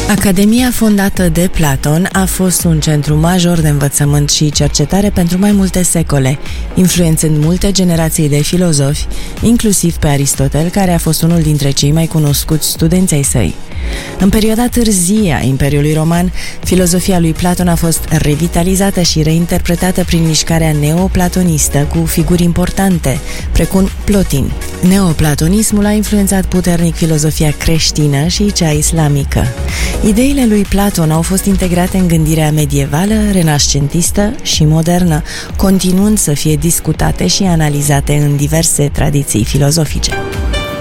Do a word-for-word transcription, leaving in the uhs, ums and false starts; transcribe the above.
Academia fondată de Platon a fost un centru major de învățământ și cercetare pentru mai multe secole, influențând multe generații de filozofi, inclusiv pe Aristotel, care a fost unul dintre cei mai cunoscuți studenți ai săi. În perioada târzie a Imperiului Roman, filozofia lui Platon a fost revitalizată și reinterpretată prin mișcarea neoplatonistă cu figuri importante, precum Plotin. Neoplatonismul a influențat puternic filozofia creștină și cea islamică. Ideile lui Platon au fost integrate în gândirea medievală, renascentistă și modernă, continuând să fie discutate și analizate în diverse tradiții filozofice.